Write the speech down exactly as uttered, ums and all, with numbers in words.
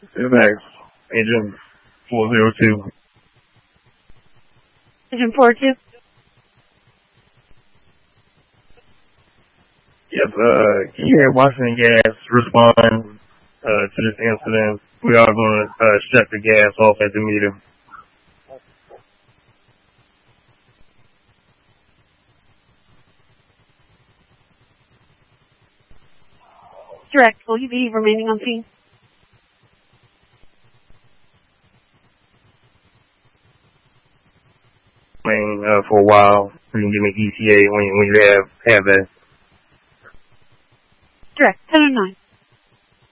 Max, engine four zero two. Engine four two. Yes, uh, can you have Washington Gas respond uh, to this incident? We are going to uh, shut the gas off at the meter. Direct, will you be remaining on scene? Uh, for a while, you can give me E T A when, when you have, have that. Direct, ten oh nine.